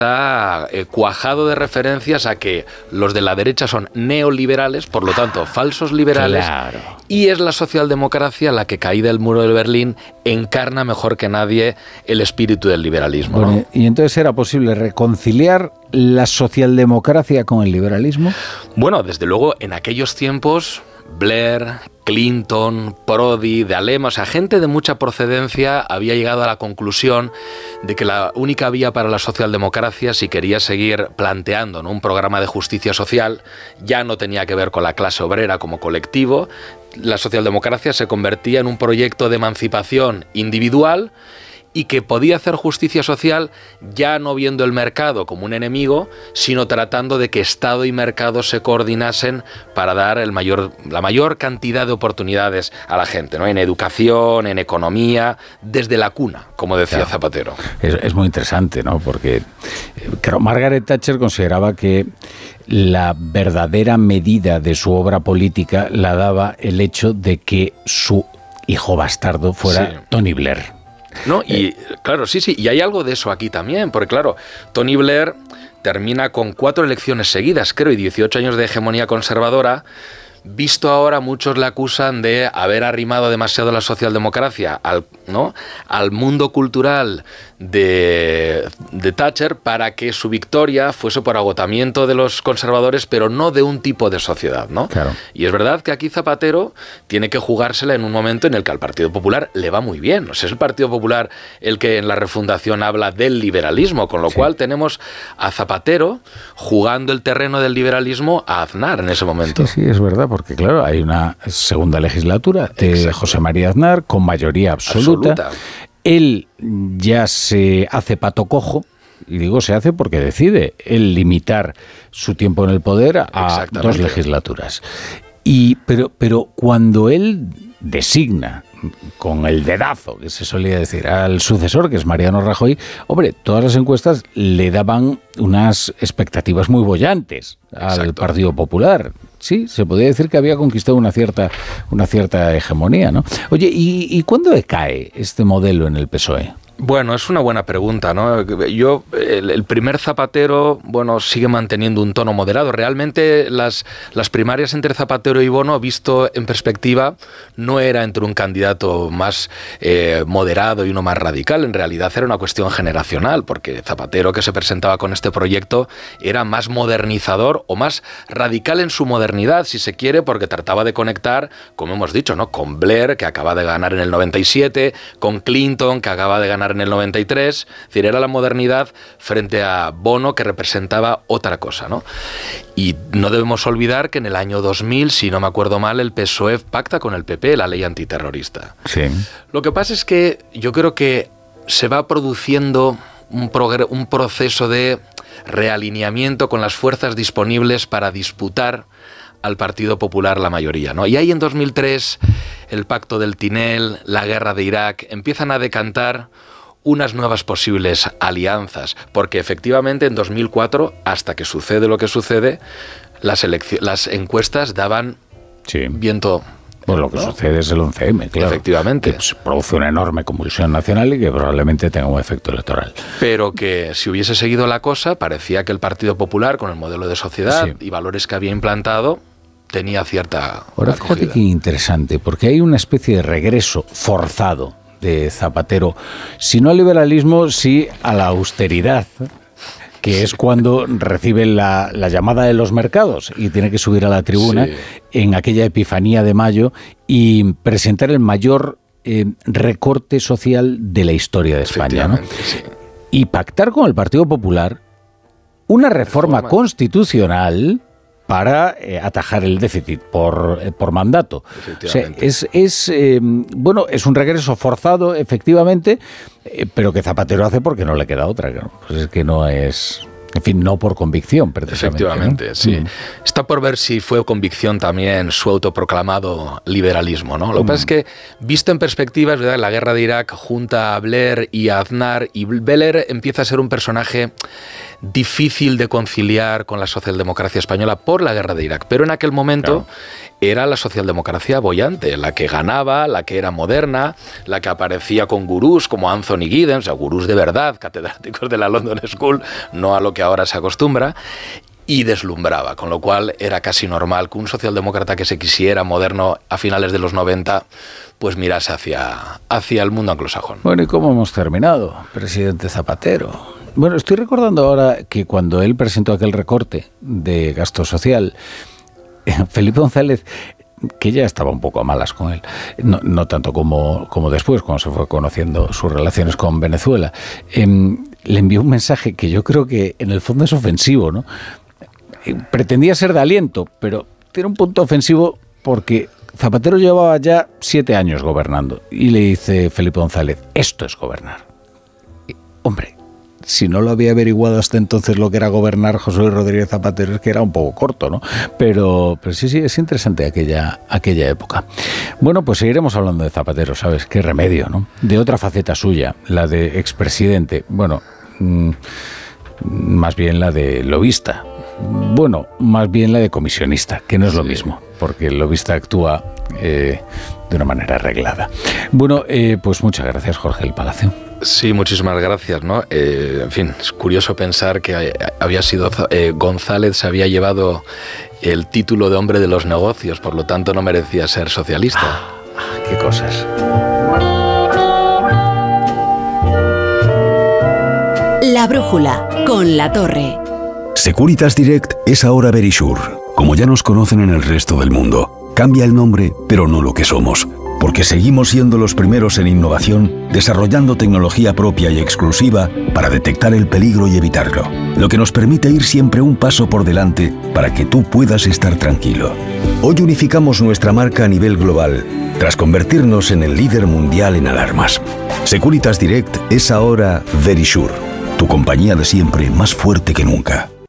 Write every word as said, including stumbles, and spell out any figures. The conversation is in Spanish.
está eh, cuajado de referencias a que los de la derecha son neoliberales, por lo tanto, falsos liberales, claro. Y es la socialdemocracia la que, caída el muro de Berlín, encarna mejor que nadie el espíritu del liberalismo. Bueno, ¿no? ¿Y entonces era posible reconciliar la socialdemocracia con el liberalismo? Bueno, desde luego, en aquellos tiempos, Blair, Clinton, Prodi, de Alema, o sea, gente de mucha procedencia había llegado a la conclusión de que la única vía para la socialdemocracia, si quería seguir planteando, ¿no?, un programa de justicia social, ya no tenía que ver con la clase obrera como colectivo. La socialdemocracia se convertía en un proyecto de emancipación individual y que podía hacer justicia social ya no viendo el mercado como un enemigo, sino tratando de que Estado y mercado se coordinasen para dar el mayor, la mayor cantidad de oportunidades a la gente, ¿no? En educación, en economía, desde la cuna, como decía claro. Zapatero. Es, es muy interesante, ¿no? Porque claro, Margaret Thatcher consideraba que la verdadera medida de su obra política la daba el hecho de que su hijo bastardo fuera sí. Tony Blair. No, y claro, sí, sí, y hay algo de eso aquí también, porque claro, Tony Blair termina con cuatro elecciones seguidas, creo, y dieciocho años de hegemonía conservadora. Visto ahora, muchos le acusan de haber arrimado demasiado la socialdemocracia al, ¿no?, al mundo cultural de, de Thatcher para que su victoria fuese por agotamiento de los conservadores, pero no de un tipo de sociedad, ¿no? Claro. Y es verdad que aquí Zapatero tiene que jugársela en un momento en el que al Partido Popular le va muy bien. O sea, es el Partido Popular el que en la refundación habla del liberalismo, con lo sí. cual tenemos a Zapatero jugando el terreno del liberalismo a Aznar en ese momento. Sí, sí, es verdad. Porque claro, hay una segunda legislatura de Exacto. José María Aznar con mayoría absoluta. absoluta. Él ya se hace pato cojo, y digo se hace porque decide él limitar su tiempo en el poder a dos legislaturas. Y, pero, pero cuando él designa con el dedazo, que se solía decir, al sucesor, que es Mariano Rajoy, hombre, todas las encuestas le daban unas expectativas muy bollantes al Exacto. Partido Popular. Sí, se podría decir que había conquistado una cierta, una cierta hegemonía, ¿no? Oye, ¿y, y cuándo decae este modelo en el P S O E? Bueno, es una buena pregunta, ¿no? Yo, el, el primer Zapatero, bueno, sigue manteniendo un tono moderado. Realmente las, las primarias entre Zapatero y Bono, visto en perspectiva, no era entre un candidato más eh, moderado y uno más radical. En realidad era una cuestión generacional, porque Zapatero, que se presentaba con este proyecto, era más modernizador o más radical en su modernidad, si se quiere, porque trataba de conectar, como hemos dicho, ¿no?, con Blair, que acaba de ganar en el noventa y siete, con Clinton, que acaba de ganar en el noventa y tres, es decir, era la modernidad frente a Bono, que representaba otra cosa, ¿no? Y no debemos olvidar que en el año dos mil, si no me acuerdo mal, el P S O E pacta con el P P la ley antiterrorista. Sí. Lo que pasa es que yo creo que se va produciendo un, progr- un proceso de realineamiento con las fuerzas disponibles para disputar al Partido Popular la mayoría, ¿no? Y ahí en dos mil tres, el pacto del Tinel, la guerra de Irak, empiezan a decantar unas nuevas posibles alianzas, porque efectivamente en dos mil cuatro, hasta que sucede lo que sucede, las, elecci- las encuestas daban sí. viento. Pues lo que ¿no? sucede es el once eme, claro. Efectivamente. Que produce una enorme convulsión nacional y que probablemente tenga un efecto electoral. Pero que si hubiese seguido la cosa, parecía que el Partido Popular, con el modelo de sociedad sí. y valores que había implantado, tenía cierta Ahora, acogida. fíjate qué interesante, porque hay una especie de regreso forzado de Zapatero, si no al liberalismo, sí a la austeridad, que es cuando recibe la, la llamada de los mercados y tiene que subir a la tribuna sí. en aquella epifanía de mayo y presentar el mayor eh, recorte social de la historia de España, ¿no? Sí. Y pactar con el Partido Popular una reforma, reforma. constitucional para eh, atajar el déficit por, eh, por mandato. O sea, es, es, eh, bueno, es un regreso forzado, efectivamente, eh, pero que Zapatero hace porque no le queda otra. ¿No? Pues es que no es... En fin, no por convicción, precisamente. Efectivamente, ¿no? sí. Mm. Está por ver si fue convicción también su autoproclamado liberalismo, ¿no? Lo que mm. pasa es que, visto en perspectiva, es verdad, la guerra de Irak junta a Blair y a Aznar, y Blair empieza a ser un personaje difícil de conciliar con la socialdemocracia española por la guerra de Irak. Pero en aquel momento claro. era la socialdemocracia boyante, la que ganaba, la que era moderna, la que aparecía con gurús como Anthony Giddens, o sea, gurús de verdad, catedráticos de la London School, no a lo que ahora se acostumbra, y deslumbraba, con lo cual era casi normal que un socialdemócrata que se quisiera moderno a finales de los noventa pues mirase hacia, hacia el mundo anglosajón. Bueno, ¿y cómo hemos terminado, presidente Zapatero? Bueno, estoy recordando ahora que cuando él presentó aquel recorte de gasto social, Felipe González, que ya estaba un poco a malas con él, no, no tanto como, como después, cuando se fue conociendo sus relaciones con Venezuela, eh, le envió un mensaje que yo creo que en el fondo es ofensivo, ¿no? Pretendía ser de aliento, pero tiene un punto ofensivo porque Zapatero llevaba ya siete años gobernando y le dice Felipe González, esto es gobernar. Y, hombre, si no lo había averiguado hasta entonces lo que era gobernar José Luis Rodríguez Zapatero, es que era un poco corto, ¿no? Pero, pero sí, sí, es interesante aquella, aquella época. Bueno, pues seguiremos hablando de Zapatero, ¿sabes? Qué remedio, ¿no? De otra faceta suya, la de expresidente. Bueno, mmm, más bien la de lobista. Bueno, más bien la de comisionista, que no es lo mismo, porque el lobista actúa eh, de una manera arreglada. Bueno, eh, pues muchas gracias, Jorge del Palacio. Sí, muchísimas gracias, ¿no? Eh, en fin, es curioso pensar que había sido eh, González se había llevado el título de hombre de los negocios, por lo tanto no merecía ser socialista. Ah, qué cosas. La brújula con La Torre. Securitas Direct es ahora Verisure, como ya nos conocen en el resto del mundo. Cambia el nombre, pero no lo que somos, porque seguimos siendo los primeros en innovación, desarrollando tecnología propia y exclusiva para detectar el peligro y evitarlo, lo que nos permite ir siempre un paso por delante para que tú puedas estar tranquilo. Hoy unificamos nuestra marca a nivel global, tras convertirnos en el líder mundial en alarmas. Securitas Direct es ahora Verisure, tu compañía de siempre más fuerte que nunca.